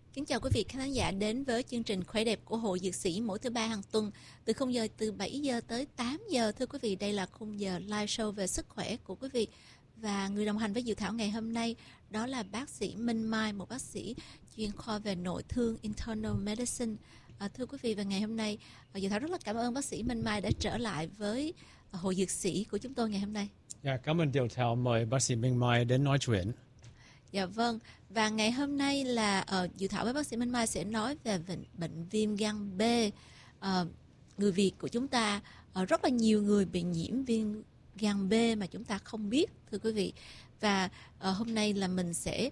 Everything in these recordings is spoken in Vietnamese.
Kính chào quý vị khán giả đến với chương trình Khỏe đẹp của Hội Dược sĩ mỗi thứ ba hàng tuần từ khung giờ từ 7 giờ tới 8 giờ. Thưa quý vị, đây là khung giờ live show về sức khỏe của quý vị. Và người đồng hành với Dự Thảo ngày hôm nay đó là bác sĩ Minh Mai, một bác sĩ chuyên khoa về nội thương Internal Medicine. Thưa quý vị, và ngày hôm nay Dự Thảo rất là cảm ơn bác sĩ Minh Mai đã trở lại với Hội Dược sĩ của chúng tôi ngày hôm nay. Dạ, cảm ơn Dự Thảo mời bác sĩ Minh Mai đến nói chuyện. Dạ vâng, và ngày hôm nay là Dự Thảo với bác sĩ Minh Mai sẽ nói về bệnh viêm gan B. Người Việt của chúng ta rất là nhiều người bị nhiễm viêm gan B mà chúng ta không biết, thưa quý vị. Và hôm nay là mình sẽ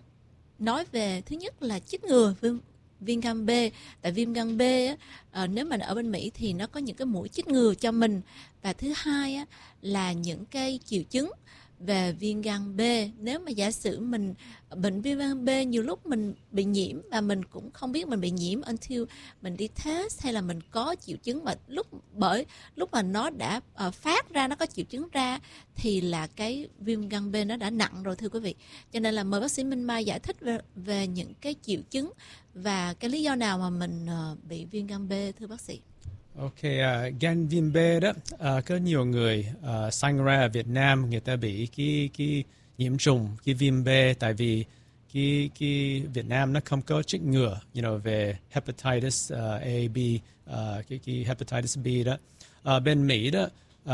nói về thứ nhất là chích ngừa viêm gan B. Tại viêm gan B nếu mà ở bên Mỹ thì nó có những cái mũi chích ngừa cho mình. Và thứ hai là những cái triệu chứng về viêm gan B. Nếu mà giả sử mình bệnh viêm gan B, nhiều lúc mình bị nhiễm mà mình cũng không biết mình bị nhiễm until mình đi test hay là mình có triệu chứng, mà lúc mà nó đã phát ra, nó có triệu chứng ra thì là cái viêm gan B nó đã nặng rồi, thưa quý vị. Cho nên là mời bác sĩ Minh Mai giải thích về những cái triệu chứng và cái lý do nào mà mình bị viêm gan B, thưa bác sĩ. Ok, gan viêm B đó, có nhiều người sinh ra ở Việt Nam, người ta bị cái nhiễm trùng, cái viêm B, tại vì cái Việt Nam nó không có chích ngừa, về hepatitis A, B, cái hepatitis B đó. Bên Mỹ đó,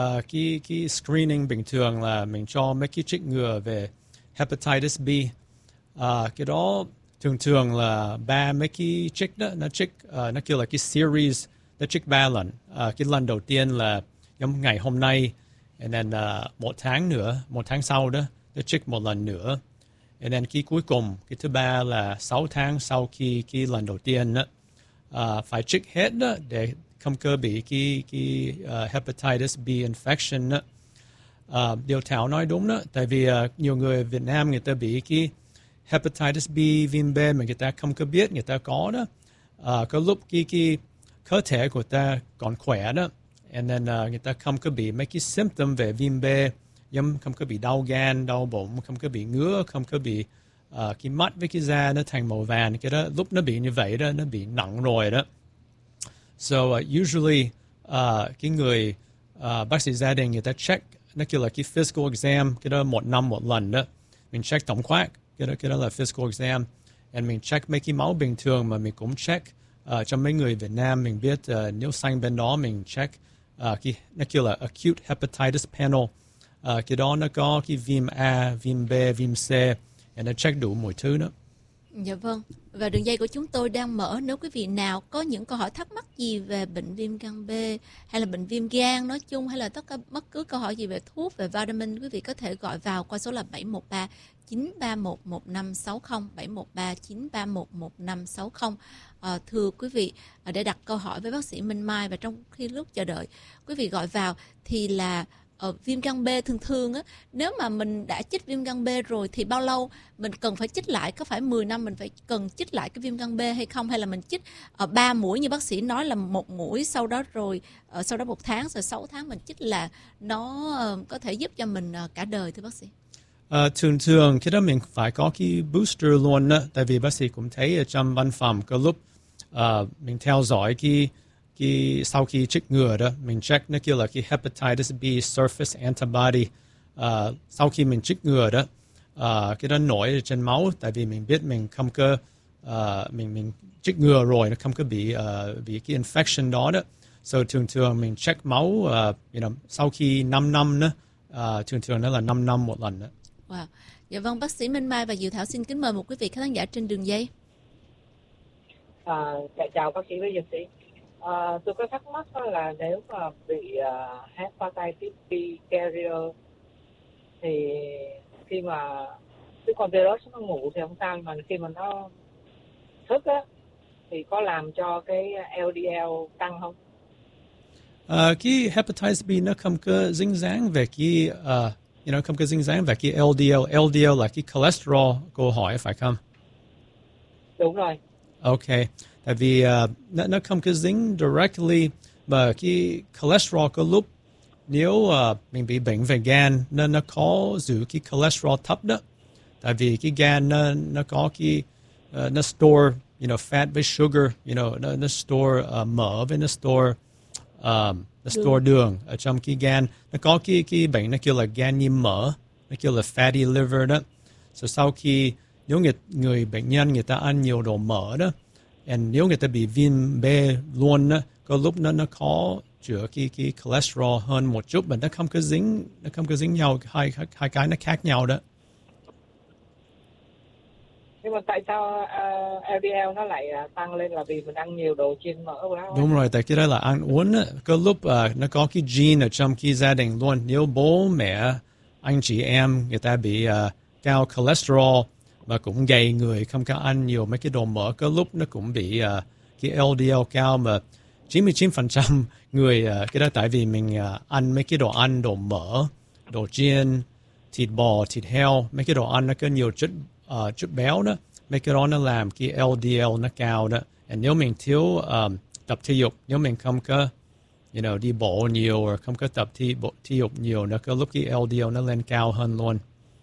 cái screening bình thường là mình cho mấy cái chích ngừa về hepatitis B. Cái đó thường là mấy cái chích đó, nó kêu là cái series. Nó trích 3 lần. Cái lần đầu tiên là giống ngày hôm nay, and then 1 tháng sau đó, nó trích 1 lần nữa. And then cái cuối cùng, cái thứ ba là 6 tháng sau khi cái lần đầu tiên đó, phải trích hết đó để không cơ bị cái hepatitis B infection đó. Điều Thảo nói đúng đó, tại vì nhiều người Việt Nam người ta bị cái hepatitis B, viêm B mà người ta không có biết người ta có đó. Có lúc cái cơ thể của ta còn khỏe đó, and then người ta không có bị mấy cái symptom về viêm B, giống không có bị đau gan, đau bụng, không có bị ngứa, không có bị cái mắt với cái da nó thành màu vàng, cái đó lúc nó bị như vậy đó, nó bị nặng rồi đó. So usually cái người bác sĩ gia đình người ta check, nó kêu là cái physical exam, cái đó 1 năm 1 lần đó, mình check tổng quát, cái đó là physical exam, and mình check mấy cái máu bình thường, mà mình cũng check cho mấy người Việt Nam mình biết nếu sang bên đó mình check nó kêu là acute hepatitis panel. Cái đó nó có cái viêm A, viêm B, viêm C, và nó check đủ mọi thứ đó. Dạ vâng. Và đường dây của chúng tôi đang mở. Nếu quý vị nào có những câu hỏi thắc mắc gì về bệnh viêm gan B hay là bệnh viêm gan nói chung, hay là bất cứ câu hỏi gì về thuốc, về vitamin, quý vị có thể gọi vào qua số là 713 931 1560, 713 931 1560. Thưa quý vị, để đặt câu hỏi với bác sĩ Minh Mai, và trong khi lúc chờ đợi quý vị gọi vào thì là viêm gan B thường á, nếu mà mình đã chích viêm gan B rồi thì bao lâu mình cần phải chích lại? Có phải 10 năm mình phải cần chích lại cái viêm gan B hay không, hay là mình chích 3 mũi như bác sĩ nói, là 1 mũi sau đó 1 tháng, rồi 6 tháng mình chích, là nó có thể giúp cho mình cả đời, thưa bác sĩ? Thường cái đó mình phải có cái booster luôn đó, tại vì bác sĩ cũng thấy ở trong văn phòng có lúc mình theo dõi cái sau khi chích ngừa đó, mình check nó kêu là cái hepatitis B surface antibody. Sau khi mình chích ngừa đó, cái đó nổi trên máu, tại vì mình biết mình không có mình chích ngừa rồi, nó không có bị cái infection đó đó. So thường mình check máu sau khi 5 năm đó, thường nó là 5 năm 1 lần đó. Wow. Dạ vâng, bác sĩ Minh Mai và Diệu Thảo xin kính mời một quý vị khán giả trên đường dây. Chào bác sĩ với dược sĩ. Tôi có thắc mắc là nếu mà bị hepatitis B carrier thì khi mà cái con virus nó ngủ thì không sao, mà khi mà nó thức á thì có làm cho cái LDL tăng không? Cái hepatitis B nó không có dính dáng về cái không có dính dáng về cái LDL. LDL là cái cholesterol, câu hỏi phải không? Đúng rồi. Ok, tại vì nó không có dính directly, mà cái cholesterol có lúc nếu mình bị bệnh về gan nên nó có giữ cái cholesterol thấp đó, tại vì cái gan nó có cái nó store fat với sugar, nó store mỡ với nó store đường ở trong cái gan. Nó có cái bệnh nó kêu là gan nhiễm mỡ, nó kêu là fatty liver đó. So sau khi nếu người bệnh nhân người ta ăn nhiều đồ mỡ đó, and nếu người ta bị viêm B luôn đó, có lúc nó khó chữa cái cholesterol hơn một chút, mà nó không có dính nhau, hai cái nó khác nhau đó. Nhưng mà tại sao LDL nó lại tăng lên, là vì mình ăn nhiều đồ chiên mỡ quá? Đúng rồi, tại cái đó là ăn uống á. Có lúc nó có cái gene ở trong cái gia đình luôn. Nếu bố mẹ, anh chị em người ta bị cao cholesterol mà cũng gầy người, không có ăn nhiều mấy cái đồ mỡ, có lúc nó cũng bị cái LDL cao. Mà 99% người cái đó tại vì mình ăn mấy cái đồ mỡ, đồ chiên, thịt bò, thịt heo, mấy cái đồ ăn nó có nhiều chất béo đó, mấy cái đó nó làm cái LDL nó cao đó. And nếu mình thiếu tập thể dục, nếu mình không có đi bộ nhiều, hoặc không có tập thể dục nhiều, nó có lúc cái LDL nó lên cao hơn luôn.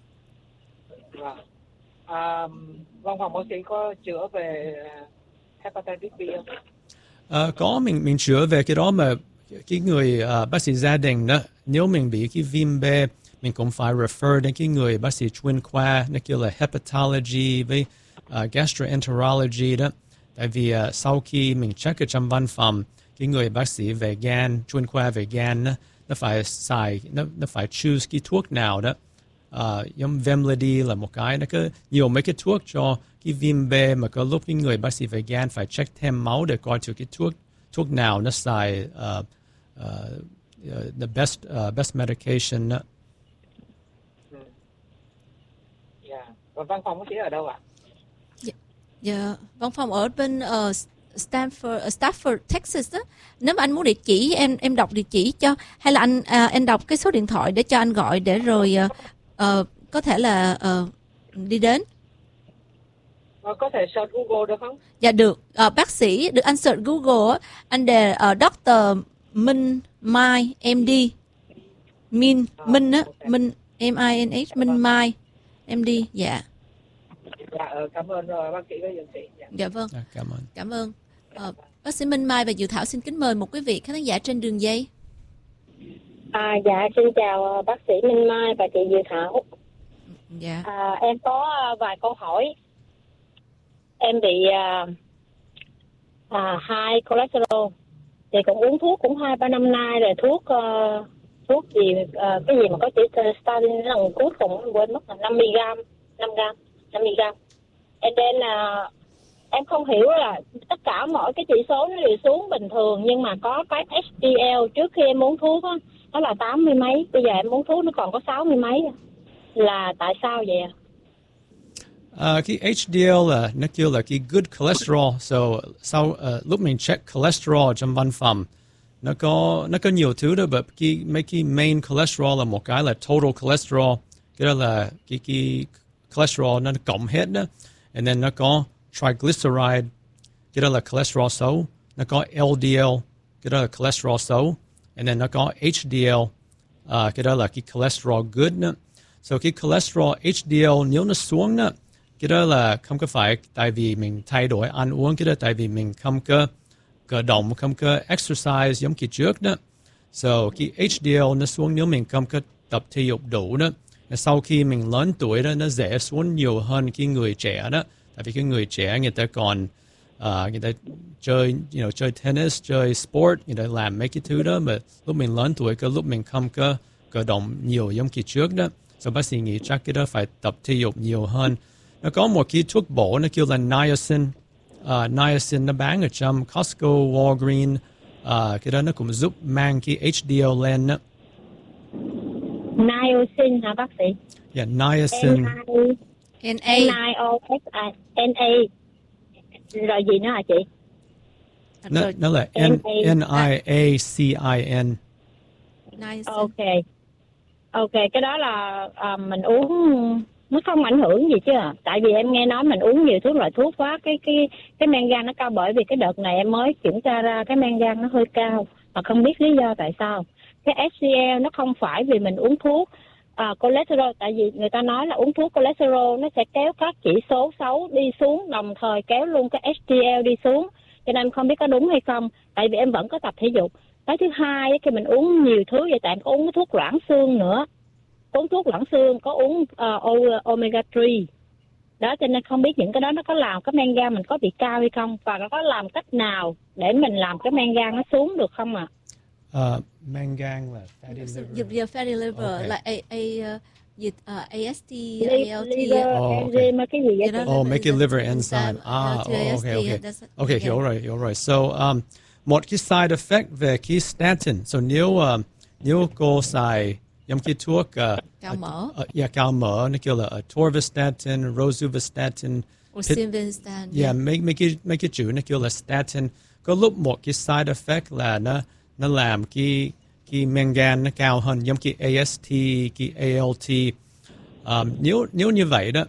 Văn phòng bác sĩ có chữa về hepatitis B không? Có, mình chữa về cái đó, mà cái người bác sĩ gia đình đó, nếu mình bị cái viêm B, mình cũng phải refer đến cái người bác sĩ chuyên khoa, nó kêu là hepatology với gastroenterology đó. Tại vì sau khi mình check ở trong văn phòng, cái người bác sĩ về gan, chuyên khoa về gan đó, nó phải choose cái thuốc nào đó. Giống Vemlidy là một cái, nó có nhiều mấy cái thuốc cho cái viêm B, mà có lúc cái người bác sĩ về gan phải check thêm máu để coi thử cái thuốc nào nó xài the best medication đó. Và văn phòng bác sĩ ở đâu ạ? Dạ, văn phòng ở bên Stafford, Texas đó. Nếu mà anh muốn địa chỉ, em đọc địa chỉ cho, hay là anh đọc cái số điện thoại để cho anh gọi, để rồi có thể là đi đến. Có thể search Google được không? Dạ được. Bác sĩ được anh search Google, anh đề Dr. Minh Mai MD. Minh á, Minh MINH, Minh Mai MD. Dạ. Cảm ơn bác sĩ với dược sĩ. Dạ vâng. Cảm ơn. Bác sĩ Minh Mai và Diệu Thảo xin kính mời một quý vị khán giả trên đường dây. Dạ, xin chào bác sĩ Minh Mai và chị Diệu Thảo. Dạ. Em có vài câu hỏi. Em bị high cholesterol, thì cũng uống thuốc cũng 2-3 năm nay rồi. Thuốc gì cái gì mà có chữ statin lần cuối cùng em quên mất, là 5 mg. And then em không hiểu là tất cả mọi cái chỉ số nó đều xuống bình thường, nhưng mà có cái HDL trước khi em uống thuốc á, nó là 80 mấy, bây giờ em uống thuốc nó còn có 60 mấy, là tại sao vậy ạ? Cái HDL là nó kêu là cái good cholesterol. So sau lúc mình check cholesterol trong văn phòng, nó có nhiều thứ đó, but mấy cái main cholesterol là một cái là total cholesterol, cái đó là cái cholesterol nó cộng hết đó. And then nó có triglyceride, cái đó là cholesterol xấu. Nó có LDL, cái đó là cholesterol xấu. And then nó có HDL, cái đó là cái cholesterol good đó. So cái cholesterol HDL nếu nó xuống đó, cái đó là không có phải tại vì mình thay đổi ăn uống, cái đó tại vì mình không có cử động, không có exercise giống kỳ trước đó. So cái HDL nó xuống nếu mình không có tập thể dục đủ đó. Sau khi mình lớn tuổi đó, nó dễ xuống nhiều hơn cái người trẻ đó. Tại vì cái người trẻ người ta còn người ta chơi tennis, chơi sport, người ta làm mấy cái thứ đó, mà lúc mình lớn tuổi, cái lúc mình không có cử động nhiều giống kỳ trước đó. So bác sĩ nghĩ chắc cái đó phải tập thể dục nhiều hơn. Nó có một cái thuốc bổ nó kêu là niacin. Niacin nó bán ở trong Costco, Walgreens. Cái đó nó cũng giúp mang cái HDL lên đó. Niacin hả bác sĩ? Yeah, niacin. N-I-O-S-I-N-A. Rồi gì nữa hả chị? Nó là N-I-A-C-I-N. Ok, cái đó là mình uống nó không ảnh hưởng gì chứ à? Tại vì em nghe nói mình uống nhiều loại thuốc quá, cái men gan nó cao, bởi vì cái đợt này em mới kiểm tra ra cái men gan nó hơi cao mà không biết lý do tại sao. Cái HDL nó không phải vì mình uống thuốc cholesterol, tại vì người ta nói là uống thuốc cholesterol nó sẽ kéo các chỉ số xấu đi xuống, đồng thời kéo luôn cái HDL đi xuống, cho nên em không biết có đúng hay không, tại vì em vẫn có tập thể dục. Cái thứ hai, khi mình uống nhiều thứ vậy, tại em có uống cái thuốc loãng xương nữa, uống thuốc loãng xương, có uống omega 3 đó, cho nên không biết những cái đó nó có làm cái men gan mình có bị cao hay không, và nó có làm cách nào để mình làm cái men gan nó xuống được không ạ? Men gan là fatty liver. Fatty liver Okay. là AST, Liver ALT. enzyme cái gì vậy? Make it liver enzyme. Okay, hiểu rồi. So, một cái side effect về cái statin. So, nếu cô xài giống cái thuốc Cao mỡ. Cao mỡ, nó kêu là atorvastatin, rosuvastatin, Simvastatin. mấy cái chữ nó kêu là statin. Có lúc một cái side effect là nó làm cái men gan nó cao hơn, giống cái AST, cái ALT. Nếu như vậy đó,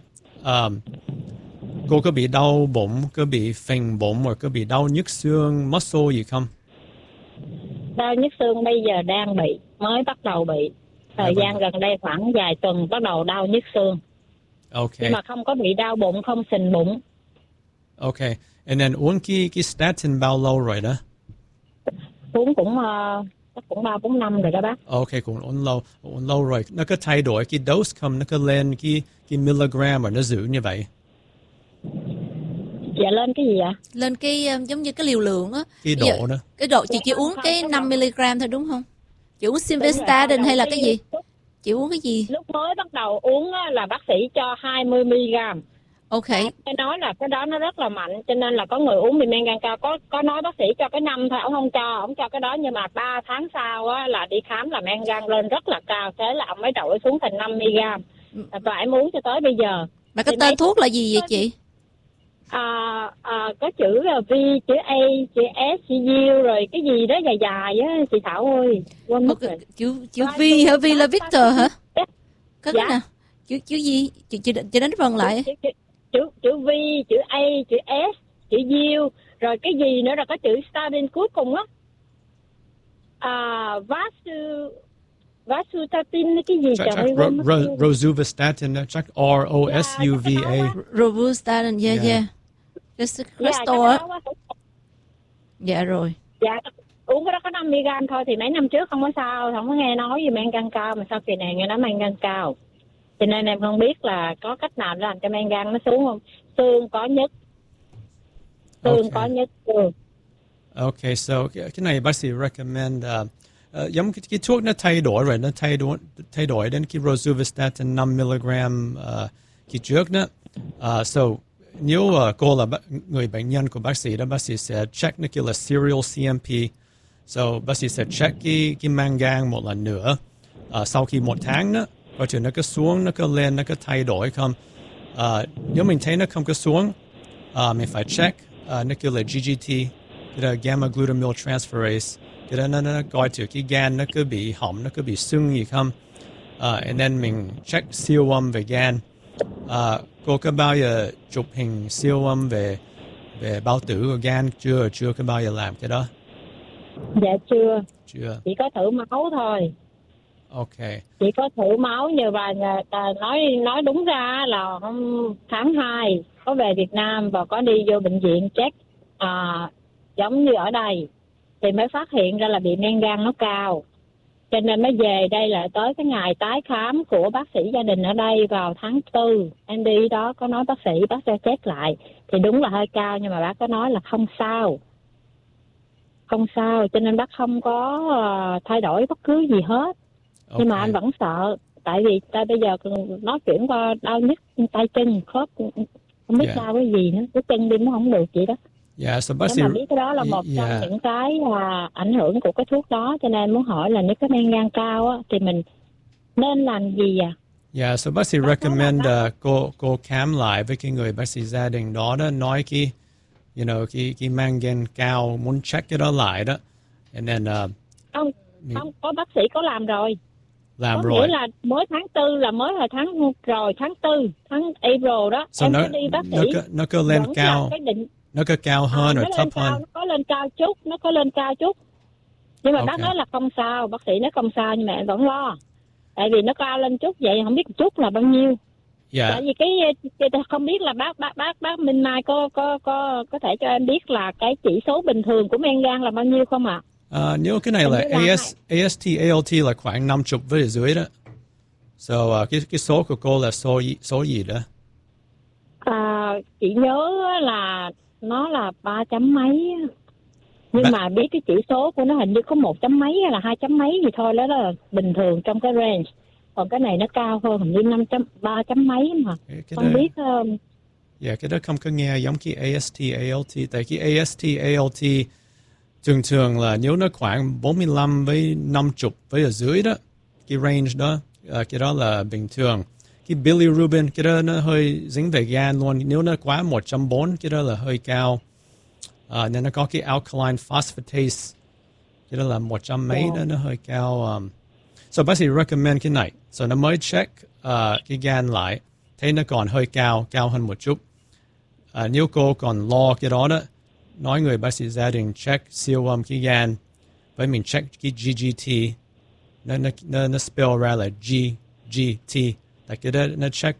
cô có bị đau bụng, có bị phình bụng, hoặc có bị đau nhức xương, muscle gì không? Đau nhức xương bây giờ đang bị, mới bắt đầu bị. Thời gian gần đây khoảng vài tuần bắt đầu đau nhức xương. Okay. Nhưng mà không có bị đau bụng, không sình bụng. Okay. And then uống cái statin bao lâu rồi đó? Uống cũng chắc cũng 3-4 năm rồi đó bác. Okay, cũng uống lâu rồi. Nó có thay đổi cái dose không? Nó có lên cái milligram mà nó giữ như vậy? Dạ lên cái gì ạ? Lên cái giống như cái liều lượng á. Cái độ đó. Cái độ chị chỉ uống cái 5 mg thôi đúng không? Chị uống simvastatin hay là cái gì? Chị uống cái gì? Lúc mới bắt đầu uống là bác sĩ cho 20 mg. Ok. Cái nói là cái đó nó rất là mạnh, cho nên là có người uống bị men gan cao, có nói bác sĩ cho cái 5 thôi, ông không cho cái đó, nhưng mà 3 tháng sau á là đi khám là men gan lên rất là cao, thế là ông mới đổi xuống thành 5 mg. Và em uống cho tới bây giờ. Mà cái tên thuốc là gì vậy chị? Có chữ V, chữ A, chữ S, chữ U, rồi cái gì đó dài dài á chị Thảo ơi, quên mất rồi. Chữ V hả? V là Victor hả? Có cái nào? Chữ gì? Chị đánh vần lại. Chữ V, chữ A, chữ S, chữ U, rồi cái gì nữa, rồi có chữ statin cuối cùng á. Vasutatin cái gì trời ơi. Rosuvastatin, chắc ROSUVA. Rosuvastatin, yeah. Crestor á. Dạ rồi. Dạ, uống cái đó có 5 mg thôi, thì mấy năm trước không có sao, không có nghe nói gì men gan cao, mà sau kỳ này nghe nói men gan cao. Cho nên em không biết là có cách nào để làm cho men gan nó xuống không. Xương có nhất. Okay, so cái này bác sĩ recommend giống cái thuốc nó thay đổi rồi, nó thay đổi đến cái rosuvastatin 5 mg cái trước đó. So nếu cô là người bệnh nhân của bác sĩ đó, bác sĩ sẽ check nó kêu là serial CMP. So bác sĩ sẽ check cái men gan một lần nữa. Sau khi 1 tháng đó, coi chừng nó có xuống, nó có lên, nó có thay đổi không. Nếu mình thấy nó không có xuống, mình phải check nó kêu là GGT, cái là gamma glutamyl transferase. Cái đó nó coi thử cái gan nó có bị hỏng, nó có bị sưng gì không. And then mình check siêu âm về gan. Cô có bao giờ chụp hình siêu âm về bao tử của gan chưa có bao giờ làm cái đó? Dạ chưa. Chưa. Chỉ có thử máu thôi. Okay. Chỉ có thử máu, như bà nói đúng ra là tháng 2 có về Việt Nam và có đi vô bệnh viện check giống như ở đây, thì mới phát hiện ra là bị men gan nó cao. Cho nên mới về đây là tới cái ngày tái khám của bác sĩ gia đình ở đây vào tháng 4. Em đi đó có nói bác cho check lại. Thì đúng là hơi cao, nhưng mà bác có nói là không sao. Không sao, cho nên bác không có thay đổi bất cứ gì hết. Okay. Nhưng mà anh vẫn sợ. Tại vì bây giờ nó chuyển qua đau nhức tay chân, khớp, không biết đau cái gì nữa. Cái chân đi nó không được vậy đó. Yeah, so bác sĩ biết cái đó là một trong những cái ảnh hưởng của cái thuốc đó, cho nên em muốn hỏi là nếu cái men gan cao á, thì mình nên làm gì à? Yeah, so bác sĩ recommend cô khám lại với cái người bác sĩ gia đình đó nói cái men gan cao, muốn check cái đó lại đó. And then không có bác sĩ có làm rồi. Có nghĩa là mới tháng 4 là mới hồi tháng 4 tháng April đó. So em có đi bác sĩ. Nó có lên cao. Nó có cao hơn hoặc thấp hơn? Nó có lên cao chút. Nhưng mà bác nói là không sao, bác sĩ nói không sao, nhưng mà em vẫn lo. Tại vì nó cao lên chút vậy, không biết chút là bao nhiêu. Yeah. Tại vì cái không biết là bác Minh Mai có thể cho em biết là cái chỉ số bình thường của men gan là bao nhiêu không ạ? Nếu cái này là AST, ALT là khoảng 50 với dưới đó. So cái số của cô là số gì đó? Chị nhớ là nó là 3 chấm mấy. Nhưng mà biết cái chỉ số của nó hình như có 1 chấm mấy hay là 2 chấm mấy gì thôi, đó là bình thường trong cái range. Còn cái này nó cao hơn, hình như 3 chấm mấy mà. Không biết. Cái đó không có nghe giống cái AST, ALT. Tại cái AST, ALT thường là nếu nó khoảng 45 với 50 với ở dưới đó, cái range đó, cái đó là bình thường. Cái bilirubin, cái đó nó hơi dính về gan luôn. Nếu nó quá 140, cái đó là hơi cao. Nên nó có cái alkaline phosphatase, cái đó là 100 mấy đó, nó hơi cao. So bác sĩ recommend cái này. So nó mới check cái gan lại, thấy nó còn hơi cao hơn một chút. Nếu cô còn lo cái đó đó, nói người bác sĩ gia đình check siêu âm cái gan, với mình check cái GGT, nó spell ra là GGT. Tại cái đó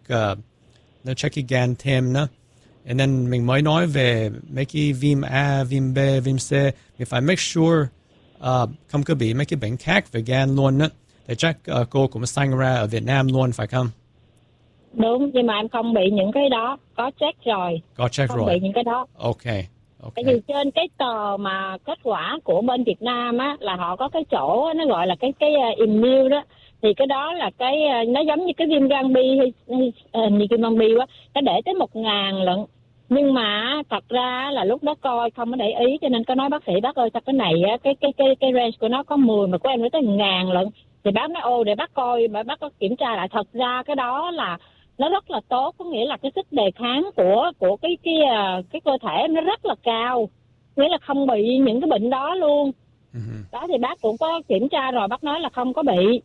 nó check cái gan thêm nữa. And then mình mới nói về mấy cái viêm A, viêm B, viêm C. Mình phải make sure không có bị mấy cái bệnh khác về gan luôn đó. Để chắc cô cũng sanh ra ở Việt Nam luôn phải không? Đúng, nhưng mà em không bị những cái đó. Có check rồi. Không bị những cái đó. Okay. Tại vì trên cái tờ mà kết quả của bên Việt Nam á, là họ có cái chỗ nó gọi là cái immune đó. Thì cái đó là cái nó giống như cái viêm gan B hay như viêm gan B quá, nó để tới 1.000 lận. Nhưng mà thật ra là lúc đó coi không có để ý, cho nên có nói bác sĩ, bác ơi sao cái này á, cái range của nó có 10 mà của em nó tới 1.000 lận. Thì bác nói để bác coi, mà bác có kiểm tra lại, thật ra cái đó là nó rất là tốt, có nghĩa là cái sức đề kháng của cái cơ thể nó rất là cao, nghĩa là không bị những cái bệnh đó luôn. Đó thì bác cũng có kiểm tra rồi, bác nói là không có bị.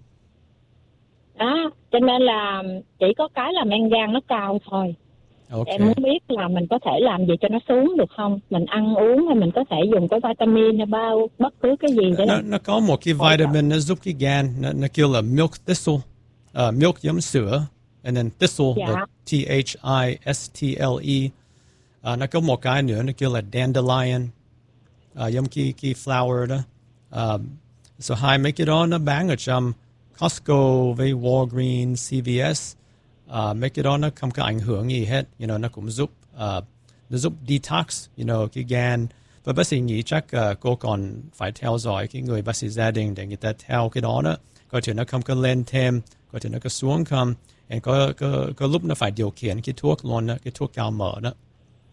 Đó, cho nên là chỉ có cái là men gan nó cao thôi. Em muốn biết là mình có thể làm gì cho nó xuống được không? Mình ăn uống hay mình có thể dùng cái vitamin hay bất cứ cái gì để nó có một cái vitamin nó giúp cái gan, nó kêu là milk thistle, milk giống sữa, and then thistle là THISTLE. Nó có một cái nữa nó kêu là dandelion, giống cái flower đó. So hai mấy cái đó nó bán ở trong Costco với Walgreens, CVS. Mấy cái đó nó không có ảnh hưởng gì hết, nó cũng giúp detox, cái gan. Và bác sĩ nghĩ chắc cô còn phải theo dõi cái người bác sĩ gia đình để người ta theo cái đó đó, coi thử nó không có lên thêm, coi thử nó có xuống không, có lúc nó phải điều khiển cái thuốc luôn đó, cái thuốc cao mỡ đó.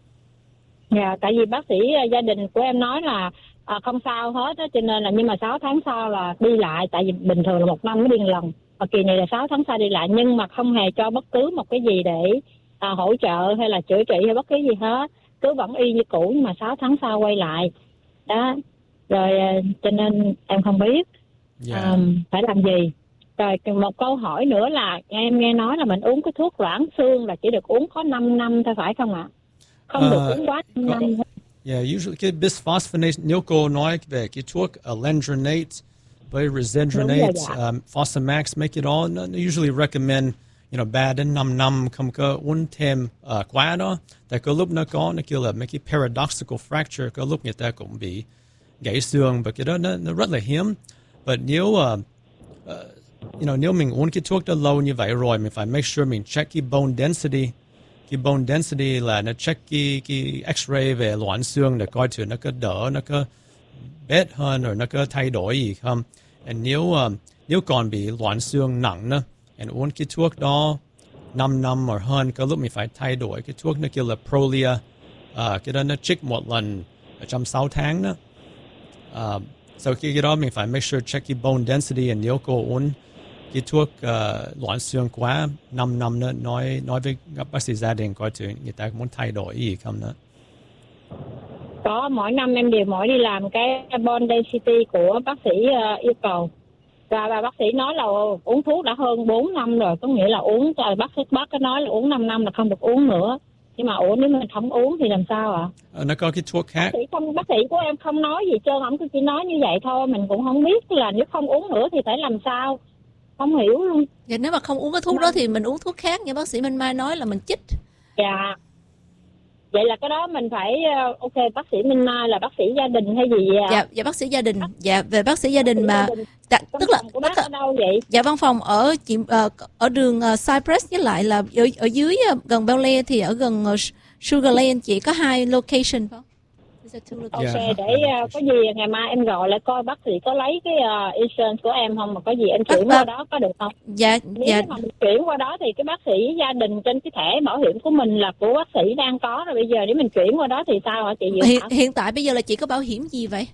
Tại vì bác sĩ gia đình của em nói là không sao hết đó, cho nên là nhưng mà 6 tháng sau là đi lại, tại vì bình thường là 1 năm mới đi một lần. Và kỳ này là 6 tháng sau đi lại, nhưng mà không hề cho bất cứ một cái gì để hỗ trợ hay là chữa trị hay bất cứ gì hết. Cứ vẫn y như cũ, nhưng mà 6 tháng sau quay lại. Đó. Rồi cho nên em không biết phải làm gì. Rồi một câu hỏi nữa là em nghe nói là mình uống cái thuốc loãng xương là chỉ được uống có 5 năm thôi phải không ạ? Không được uống quá 5 năm. Usually cái bisphosphonate, nếu cô nói về cái thuốc alendronate với resendronate, Fosamax, mấy cái đó, nó usually recommend 3 đến 5 năm, không có uống thêm quá đó. Tại có lúc nó kêu là mấy cái paradoxical fracture, có lúc người ta cũng bị gãy xương, và cái đó nó rất là hiếm. But nếu nếu mình uống cái thuốc đó lâu như vậy rồi, mình phải make sure mình check cái bone density. Cái bone density là nó check cái x-ray về loãng xương để coi thử nó có đỡ, nó có bết hơn, rồi nó có thay đổi gì không. And nếu còn bị loãng xương nặng nữa, and uống cái thuốc đó 5 năm hoặc hơn, có lúc mình phải thay đổi cái thuốc nó kêu là Prolia. Cái đó nó trích một lần ở trong 6 tháng đó. So cái đó mình phải make sure check cái bone density, and nếu cô uống cái thuốc loãng xương quá 5 năm nữa, nói với bác sĩ gia đình coi thử người ta muốn thay đổi gì không nữa. Có, mỗi năm em đều đi làm cái bone density của bác sĩ yêu cầu. Và bác sĩ nói là uống thuốc đã hơn 4 năm rồi, có nghĩa là uống, bác có nói là uống 5 năm là không được uống nữa. Nhưng mà nếu mình không uống thì làm sao ạ? Nó có cái thuốc khác. Bác sĩ của em không nói gì trơn, ông chỉ nói như vậy thôi, mình cũng không biết là nếu không uống nữa thì phải làm sao. không hiểu luôn. Dạ, nếu mà không uống cái thuốc đó thì mình uống thuốc khác, như bác sĩ Minh Mai nói là mình chích. Dạ. Vậy là cái đó mình phải ok, bác sĩ Minh Mai là bác sĩ gia đình hay gì vậy? Dạ, bác sĩ gia đình. Dạ, về bác sĩ gia đình mà tức là của bác ở đâu vậy? dạ, văn phòng ở ở đường Cypress, với lại là ở dưới gần Bel Air, thì ở gần Sugarland, chỉ có 2 location phải không? Ok, để có gì ngày mai em gọi lại coi bác sĩ có lấy cái insurance của em không, mà có gì em chuyển qua đó có được không? Dạ, nếu mà mình chuyển qua đó thì cái bác sĩ gia đình trên cái thẻ bảo hiểm của mình là của bác sĩ đang có rồi, bây giờ nếu mình chuyển qua đó thì sao hả chị Diệu Thảo? Hiện tại bây giờ là chị có bảo hiểm gì vậy?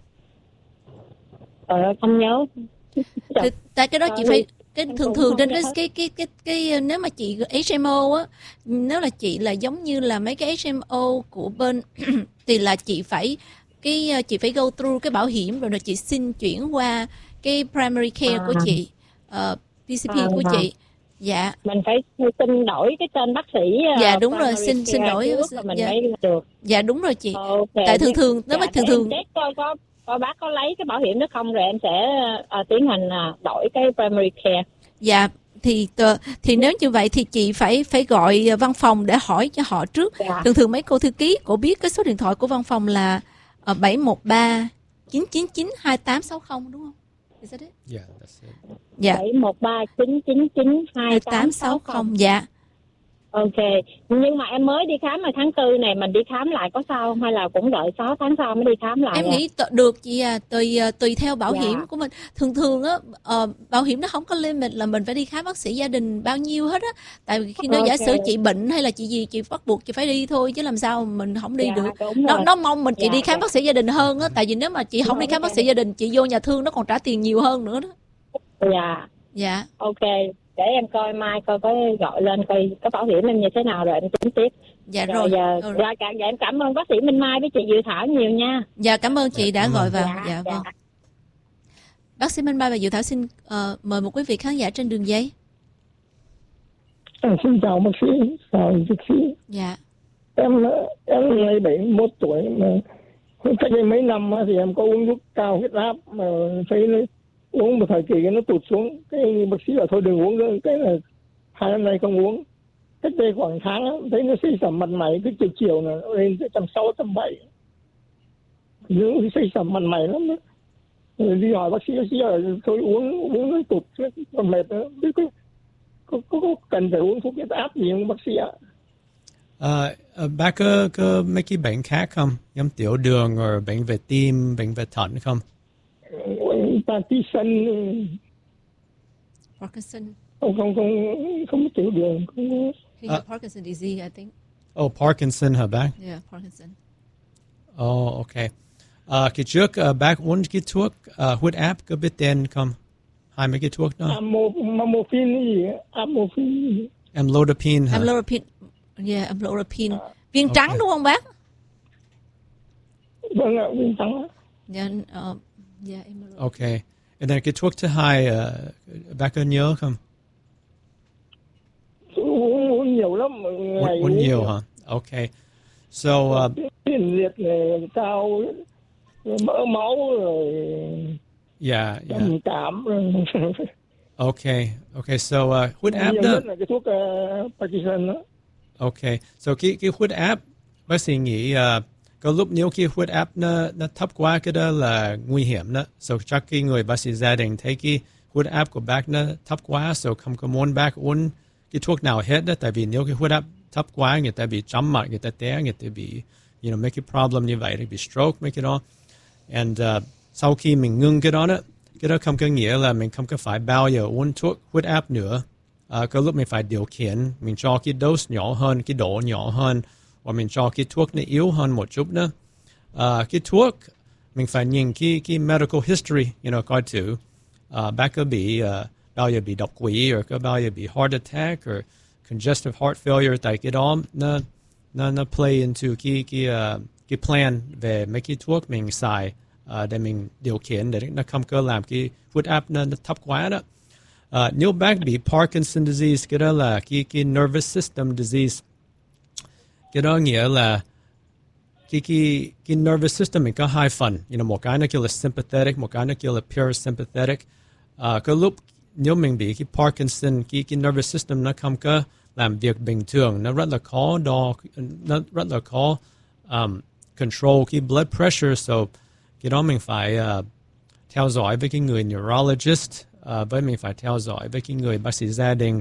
Không nhớ. Thì, tại cái đó chị phải thường trên cái nếu mà chị HMO á, nếu là chị là giống như là mấy cái HMO của bên thì là chị phải go through cái bảo hiểm rồi chị xin chuyển qua cái primary care của chị, PCP của chị. Dạ, mình phải xin đổi cái tên bác sĩ. Dạ đúng rồi, xin đổi mình dạ. mới được. Dạ đúng rồi chị. Okay. Tại thường nếu mà thường check coi bác có lấy cái bảo hiểm đó không, rồi em sẽ tiến hành đổi cái primary care. Dạ, thì nếu như vậy thì chị phải gọi văn phòng để hỏi cho họ trước. Dạ. Thường mấy cô thư ký cô biết cái số điện thoại của văn phòng là 713 999 2860 đúng không? Is that it? Yeah, that's it. Dạ. 713 999 2860. Dạ. Ok, nhưng mà em mới đi khám ở tháng 4 này, mình đi khám lại có sao không, hay là cũng đợi 6 tháng sau mới đi khám lại? Em nghĩ được chị à, tùy theo bảo Dạ. hiểm của mình. Thường á bảo hiểm nó không có limit là mình phải đi khám bác sĩ gia đình bao nhiêu hết á. Tại vì khi nếu giả sử chị bệnh hay là chị gì, chị bắt buộc chị phải đi thôi, chứ làm sao mình không đi được. Nó mong mình chị đi khám bác sĩ gia đình hơn á, tại vì nếu mà chị không đi khám bác sĩ gia đình, chị vô nhà thương nó còn trả tiền nhiều hơn nữa đó. Dạ. Dạ. Ok, để em coi mai coi có gọi lên coi có bảo hiểm em như thế nào rồi em tính tiếp. Dạ rồi. Dạ em cảm ơn bác sĩ Minh Mai với chị Diệu Thảo nhiều nha. Dạ, cảm ơn chị đã gọi vào. Dạ, Vâng. Bác sĩ Minh Mai và Diệu Thảo xin mời một quý vị khán giả trên đường dây. Xin chào bác sĩ, chào bác sĩ. Dạ. Em nay 71 tuổi mà cách đây mấy năm thì em có uống thuốc cao huyết áp mà thấy uống một thời kỳ nó tụt xuống, cái bác sĩ bảo thôi đừng uống, cái là 2 năm nay không uống. Cách đây khoảng tháng thấy nó xây sẩm mặt mày, cái chiều là lên tới 160, 170, nó xây sẩm mặt mày lắm đó. Rồi đi hỏi bác sĩ là thôi uống nó tụt, còn mệt nữa. Có cần phải uống thuốc huyết áp gì không bác sĩ ạ? Bác có mấy cái bệnh khác không? Giống tiểu đường rồi bệnh về tim, bệnh về thận không? Parkinson. Không tiểu đường. He had Parkinson disease, I think. Oh, Parkinson hả bác? Yeah, Parkinson. Oh, okay. Kỳ trước bác uống cái thuốc huyết áp có biết tên không? Hai mấy cái thuốc đó. Amlodipine gì? Amlodipine hả? Amlodipine. Viên trắng đúng không bác? Vâng ạ, viên trắng. Yeah, Okay. And then cái thuốc thứ hai bác có nhớ không? Uống nhiều lắm. Uống nhiều hả? Okay. So tiền liệt cao, mỡ máu rồi. Yeah. Trầm cảm. Okay. So huyết áp đó. Là cái thuốc Parkinson đó. Okay. So cái huyết áp bác sĩ nghĩ có lúc nếu cái huyết áp nó thấp quá cái đó là nguy hiểm đó. So chắc cái người bác sĩ gia đình thấy cái huyết áp của bác nó thấp quá, so không có muốn bác uống cái thuốc nào hết đó. Tại vì nếu cái huyết áp thấp quá người ta bị chóng mặt, người ta té, người ta bị mấy cái problem như vậy, bị stroke mấy cái đó. And sau khi mình ngưng cái đó không có nghĩa là mình không có phải bao giờ uống thuốc huyết áp nữa. Có lúc mình phải điều khiển, mình cho cái dose nhỏ hơn, cái độ nhỏ hơn, hoặc mình cho cái thuốc nó yếu hơn một chút nữa. Cái thuốc mình phải nhìn cái medical history, coi thử bác có bị bao giờ bị đột quỵ, or có bao giờ bị heart attack, or congestive heart failure. Tại cái đó nó play into cái plan về mấy cái thuốc mình xài để mình điều khiển để nó không có làm cái huyết áp nó thấp quá đó. Nếu bác bị Parkinson disease, cái đó là cái nervous system disease. Cái đó nghĩa là cái nervous system mình có hai phần. Một cái nó kêu là sympathetic, một cái nó kêu là parasympathetic. Có lúc nếu mình bị cái Parkinson, cái nervous system nó không có làm việc bình thường, nó rất là khó nó rất là khó control cái blood pressure, so cái đó mình phải theo dõi với cái người neurologist, với mình phải theo dõi với cái người bác sĩ gia đình,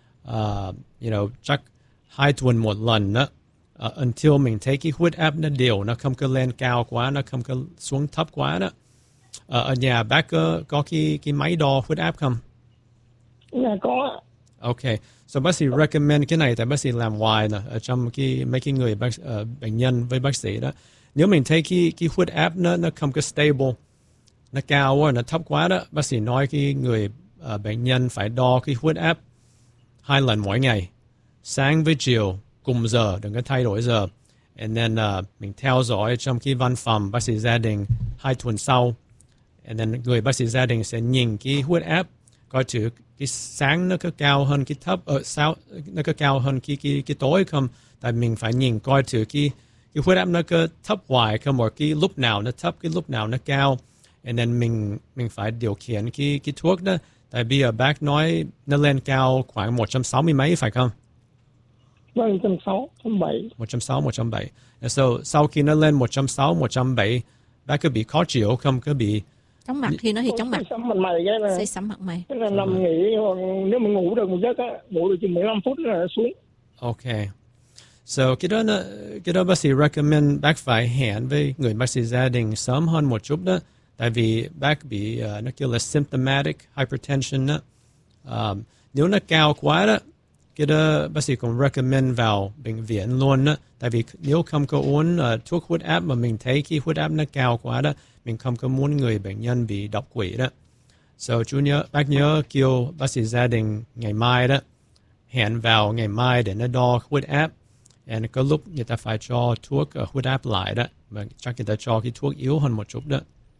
chắc 2 tuần một lần đó, until mình thấy cái huyết áp nó đều, nó không có lên cao quá, nó không có xuống thấp quá đó. Ở nhà bác có cái máy đo huyết áp không? Dạ có. Ok, so bác sĩ recommend cái này tại bác sĩ làm hoài nè, ở trong mấy cái người bệnh nhân với bác sĩ đó. Nếu mình thấy cái huyết áp nó không có stable, nó cao quá, nó thấp quá đó, bác sĩ nói cái người bệnh nhân phải đo cái huyết áp 2 lần mỗi ngày, sáng với chiều cùng giờ, đừng có thay đổi giờ. And then mình theo dõi trong cái văn phòng bác sĩ gia đình 2 tuần sau. And then người bác sĩ gia đình sẽ nhìn cái huyết áp, coi thử cái sáng nó có cao hơn cái thấp, nó có cao hơn cái tối không. Tại mình phải nhìn coi thử cái huyết áp nó có thấp hoài không, hoặc cái lúc nào nó thấp, cái lúc nào nó cao. And then mình phải điều khiển cái thuốc đó. Tại bây giờ bác nói nó lên cao khoảng 160 mấy phải không? Vâng, 160, 170. 160, 170. So, sau khi nó lên 160, 170, bác có bị khó chịu không? Có bị chóng mặt, khi nó thì chóng mặt. Sắm mặt mày cái là Xây sắm mặt mày. Cái là nằm nghỉ, hoặc nếu mà ngủ được một giấc á, ngủ được chừng 15 phút là xuống. Ok. So, cái đó bác sĩ recommend bác phải hẹn với người bác sĩ gia đình sớm hơn một chút đó. Tại vì bác bị, nó kêu là symptomatic hypertension đó. Nếu nó cao quá đó, cái đó bác sĩ cũng recommend vào bệnh viện luôn đó. Tại vì nếu không có uống thuốc huyết áp mà mình thấy cái huyết áp nó cao quá đó, mình không có muốn người bệnh nhân bị đột quỵ đó. So bác nhớ kêu bác sĩ gia đình ngày mai đó, hẹn vào ngày mai để nó đo huyết áp. And có lúc người ta phải cho thuốc huyết áp lại đó, mà chắc người ta cho cái thuốc yếu hơn một chút đó.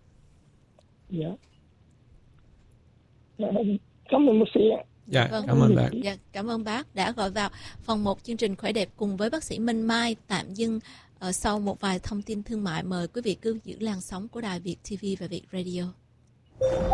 Dạ. Cảm ơn bác sĩ ạ. Dạ, Vâng. cảm ơn bác. Dạ, cảm ơn bác đã gọi vào phần 1 chương trình Khỏe đẹp cùng với bác sĩ Minh Mai. Tạm dừng sau một vài thông tin thương mại. Mời quý vị cứ giữ làn sóng của Đài Việt TV và Việt Radio.